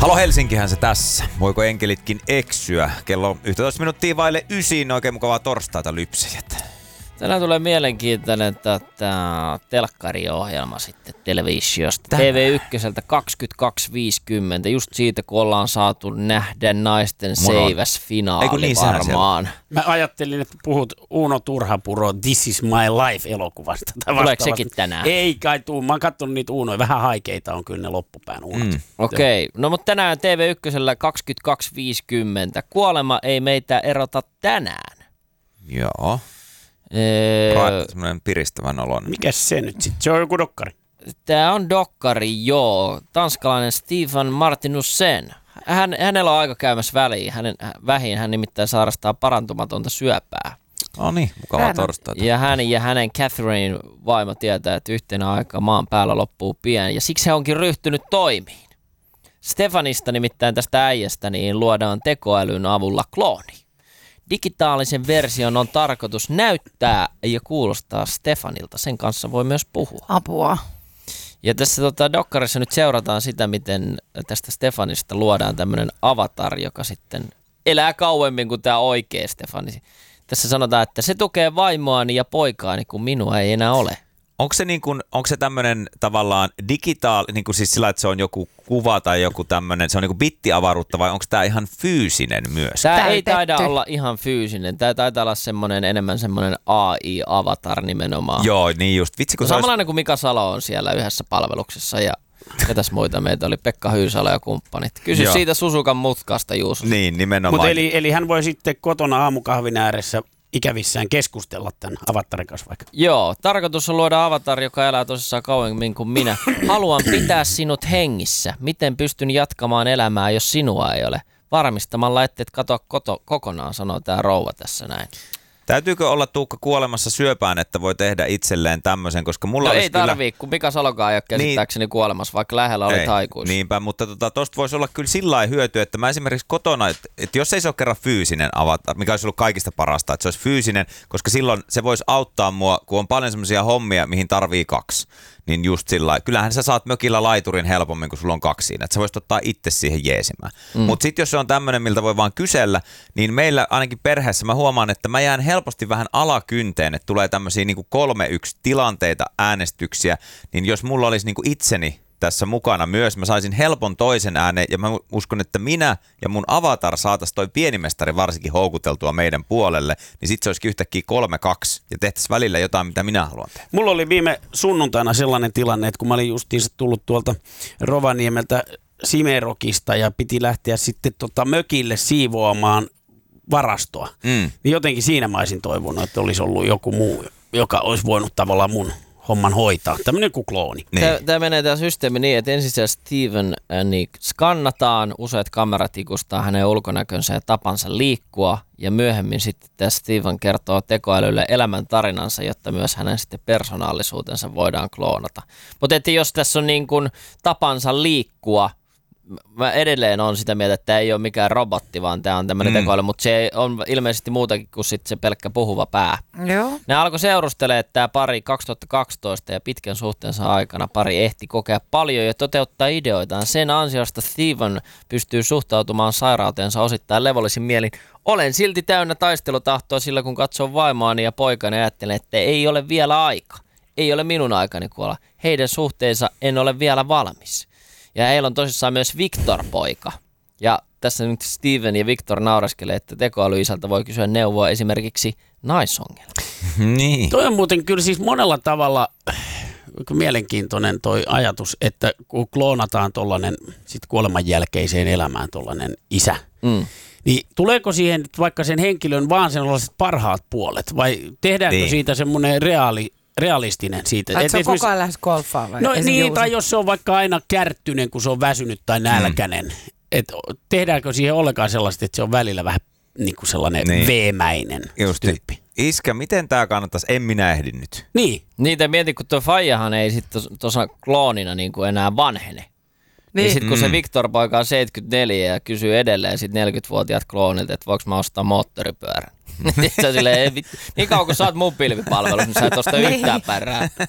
Halo Helsinkihän se tässä. Voiko enkelitkin eksyä? Kello 11 minuuttia vaille 9. Oikein mukavaa torstaita lypsäjät. Tänään tulee mielenkiintoinen telkkariohjelma sitten televisiosta. TV1 22.50. Just siitä, kun ollaan saatu nähdä naisten seiväsfinaali varmaan. Mä ajattelin, että puhut Uno Turhapuro This is my life -elokuvasta. Tuleeko sekin tänään? Ei kai tuu. Mä oon katsonut niitä Unoja. Vähän haikeita on kyllä ne loppupään Unot. Okei. No mutta tänään TV1 22.50. Kuolema ei meitä erota tänään. Joo. Semmoinen piristävän oloinen. Mikäs se nyt sitten? Se on joku dokkari. Tää on dokkari, joo. Tanskalainen Stefan Martinussen. Hänellä on aika käymässä vähin. Hän nimittäin sairastaa parantumatonta syöpää. No niin, mukavaa torstaita. Ja hän ja hänen Catherine vaimo tietää, että yhtenä aikaa maan päällä loppuu pian. Ja siksi hän onkin ryhtynyt toimiin. Stefanista nimittäin tästä äijästä niin luodaan tekoälyn avulla klooni. Digitaalisen version on tarkoitus näyttää ja kuulostaa Stefanilta. Sen kanssa voi myös puhua. Apua. Ja tässä dokkarissa nyt seurataan sitä, miten tästä Stefanista luodaan tämmöinen avatar, joka sitten elää kauemmin kuin tämä oikea Stefani. Tässä sanotaan, että se tukee vaimoani ja poikaani, kun minua ei enää ole. Onko se tämmöinen tavallaan niin kuin siis sillä, että se on joku kuva tai joku tämmöinen, se on niin kuin bittiavaruutta vai onko tämä ihan fyysinen myös? Tämä ei taida olla ihan fyysinen. Tämä taitaa olla enemmän semmoinen AI-avatar nimenomaan. Joo, niin just. Vitsi, kun samanlainen kuin Mika Salo on siellä yhdessä palveluksessa ja ketäs muita meitä oli, Pekka Hyysalo ja kumppanit. Kysy siitä Susukan mutkasta, Juuso. Niin, nimenomaan. Mutta eli hän voi sitten kotona aamukahvin ääressä ikävissään keskustella tämän avatarin kanssa vaikka. Joo, tarkoitus on luoda avatar, joka elää tosissaan kauemmin kuin minä. Haluan pitää sinut hengissä. Miten pystyn jatkamaan elämää, jos sinua ei ole? Varmistamalla, etteet katoa kokonaan, sanoo tämä rouva tässä näin. Täytyykö olla Tuukka kuolemassa syöpään, että voi tehdä itselleen tämmöisen, koska mulla ei tarvii, kun Mika Salokaan ei ole käsittääkseni kuolemassa, vaikka lähellä oli taikuus. Niinpä, mutta tosta voisi olla kyllä sillä lailla hyötyä, että mä esimerkiksi kotona, että jos ei se ole kerran fyysinen avatar, mikä olisi ollut kaikista parasta, että se olisi fyysinen, koska silloin se voisi auttaa mua, kun on paljon semmoisia hommia, mihin tarvii 2. Niin just sillä lailla. Kyllähän sä saat mökillä laiturin helpommin, kun sulla on 2 siinä. Että sä voisit ottaa itse siihen jeesimään. Mutta sitten jos se on tämmöinen, miltä voi vaan kysellä, niin meillä ainakin perheessä mä huomaan, että mä jään helposti vähän alakynteen, että tulee tämmöisiä niinku 3-1 tilanteita, äänestyksiä. Niin jos mulla olisi niinku itseni tässä mukana myös, mä saisin helpon toisen äänen ja mä uskon, että minä ja mun avatar saataisiin toi pienimestari varsinkin houkuteltua meidän puolelle, niin sit se olisikin yhtäkkiä 3-2 ja tehtäisiin välillä jotain, mitä minä haluan tehdä. Mulla oli viime sunnuntaina sellainen tilanne, että kun mä olin justiinsa tullut tuolta Rovaniemeltä Simerokista ja piti lähteä sitten mökille siivoamaan varastoa, niin jotenkin siinä mä olisin toivonut, että olisi ollut joku muu, joka olisi voinut tavallaan mun homman hoitaa. Tämmöinen kuin klooni. Niin. Tämä menee tämä systeemi niin, että ensin se Steven niin skannataan, useat kamerat ikustaa hänen ulkonäkönsä ja tapansa liikkua, ja myöhemmin sitten tämä Steven kertoo tekoälylle elämän tarinansa, jotta myös hänen sitten persoonallisuutensa voidaan kloonata. Mutta että jos tässä on niin kuin tapansa liikkua, mä edelleen on sitä mieltä, että tämä ei ole mikään robotti, vaan tämä on tämmöinen tekoäly, mutta se on ilmeisesti muutakin kuin sitten se pelkkä puhuva pää. Joo. Ne alkoi seurustelemaan, että tämä pari 2012 ja pitkän suhteensa aikana pari ehti kokea paljon ja toteuttaa ideoitaan. Sen ansiosta Steven pystyy suhtautumaan sairauteensa osittain levollisin mielin. Olen silti täynnä taistelutahtoa sillä, kun katson vaimoani ja poikani ja ajattelen, että ei ole vielä aika. Ei ole minun aikani kuolla. Heidän suhteensa en ole vielä valmis. Ja heillä on tosissaan myös Victor-poika. Ja tässä nyt Steven ja Victor nauraskelee, että tekoälyisältä voi kysyä neuvoa esimerkiksi naisongelma. Niin. Toi on muuten kyllä siis monella tavalla mielenkiintoinen toi ajatus, että kun kloonataan tollainen sit kuoleman jälkeiseen elämään tollainen isä, niin tuleeko siihen vaikka sen henkilön vaan sellaiset parhaat puolet vai tehdäänkö siitä semmoinen realistinen siitä. Että se on koko ajan lähes golfaa vai? No niin, tai jos se on vaikka aina kärttyinen, kun se on väsynyt tai nälkäinen. Että tehdäänkö siihen ollenkaan sellaista, että se on välillä vähän niin kuin sellainen veemäinen tyyppi. Iskä, miten tää kannattaisi? En minä ehdi nyt. Niin. Niitä mietin, kun tuo Faijahan ei sitten tuossa kloonina niin kuin enää vanhene. Niin sitten kun se Victor-poika on 74 ja kysyy edelleen sit 40-vuotiaat kloonilta, että voiko mä ostaa moottoripyörän. Niin kauan kun sä oot mun pilvipalvelus, niin sä et osta yhtään pärää.